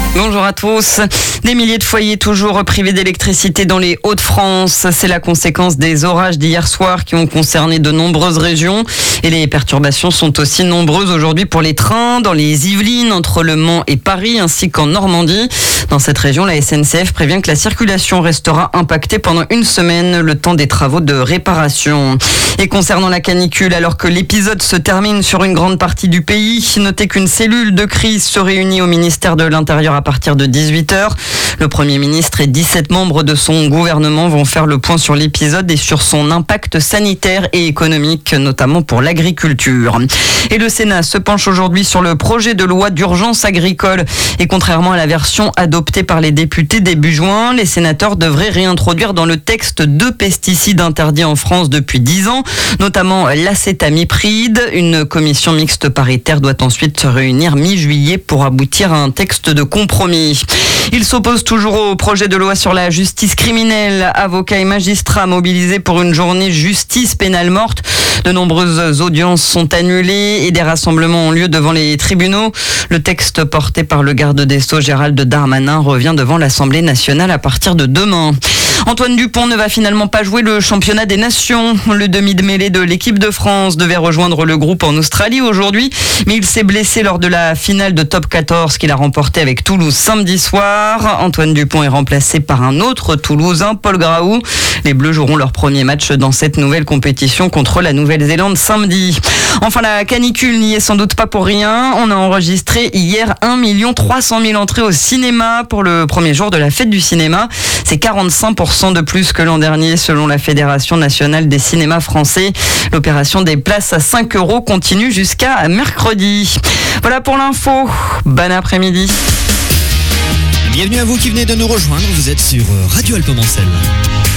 Bonjour à tous. Des milliers de foyers toujours privés d'électricité dans les Hauts-de-France. C'est la conséquence des orages d'hier soir qui ont concerné de nombreuses régions. Et les perturbations sont aussi nombreuses aujourd'hui pour les trains dans les Yvelines, entre Le Mans et Paris, ainsi qu'en Normandie. Dans cette région, la SNCF prévient que la circulation restera impactée pendant une semaine, le temps des travaux de réparation. Et concernant la canicule, alors que l'épisode se termine sur une grande partie du pays, notez qu'une cellule de crise se réunit au ministère de l'Intérieur à partir de 18h. Le Premier ministre et 17 membres de son gouvernement vont faire le point sur l'épisode et sur son impact sanitaire et économique, notamment pour l'agriculture. Et le Sénat se penche aujourd'hui sur le projet de loi d'urgence agricole. Et contrairement à la version adoptée par les députés début juin, les sénateurs devraient réintroduire dans le texte 2 pesticides interdits en France depuis 10 ans, notamment l'acétamipride. Une commission mixte paritaire doit ensuite se réunir mi-juillet pour aboutir à un texte de compromis. Il s'oppose toujours au projet de loi sur la justice criminelle. Avocats et magistrats mobilisés pour une journée justice pénale morte. De nombreuses audiences sont annulées et des rassemblements ont lieu devant les tribunaux. Le texte porté par le garde des Sceaux Gérald Darmanin revient devant l'Assemblée nationale à partir de demain. Antoine Dupont ne va finalement pas jouer le championnat des nations. Le demi de mêlée de l'équipe de France devait rejoindre le groupe en Australie aujourd'hui, mais il s'est blessé lors de la finale de Top 14 qu'il a remporté avec Toulouse samedi soir. Antoine Dupont est remplacé par un autre Toulousain, Paul Graou. Les Bleus joueront leur premier match dans cette nouvelle compétition contre la Nouvelle-Zélande samedi. Enfin, la canicule n'y est sans doute pas pour rien. On a enregistré hier 1 300 000 entrées au cinéma pour le premier jour de la fête du cinéma. C'est 45% de plus que l'an dernier selon la Fédération nationale des cinémas français. L'opération des places à 5 € continue jusqu'à mercredi. Voilà pour l'info. Bon après-midi. Bienvenue à vous qui venez de nous rejoindre. Vous êtes sur Radio Alpemancel.